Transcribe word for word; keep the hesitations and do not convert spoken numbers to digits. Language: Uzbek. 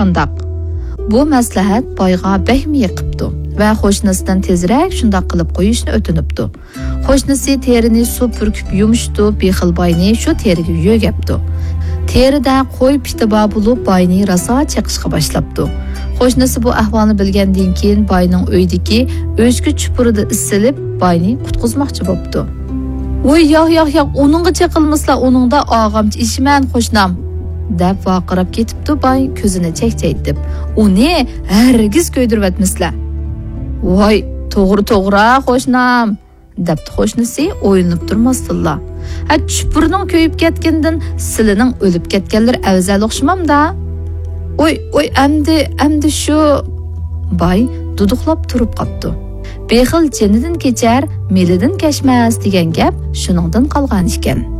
qandaq? Bu maslahat boyga behmi yiqibdi va qo'shnisidan tezroq shundoq qilib qo'yishni o'tinibdi. Qo'shnisi terini suv purkib yumishdi, bexil boyni shu teriga yo'gapdi. Terida qo'y pitiba bo'lib boyni raso chiqishga boshlabdi. Qo'shnisi bu ahvolni bilgandan keyin boyning uydagi o'zga chupurida isilib boyni qutqizmoqchi bo'libdi. "Voy, yo'q, yo'q, yo'q, uningga chiqilmaslar, uningda og'amchi ishman qo'shnam" deb vaqirab ketibdi boy ko'zini chekchaytib. "Uni hargiz ko'ydirvatmaslar." "Voy, to'g'ri-to'g'ri qo'shnam" debdi qo'shnisi o'yinib turmasdilla. "Ha, chupurning ko'yib ketgandan silining o'lib ketganlar afzal o'xshamamda." "Oy, oy, amdi, amdi shu" boy duduqlab turib qopdi. Bexil jinidan kechar, melidan kechmas degan gap shuningdan qolgan ekan.